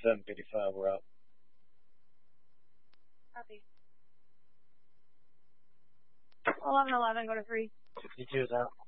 755, we're out. Copy. 1111, go to 3. 62 is out.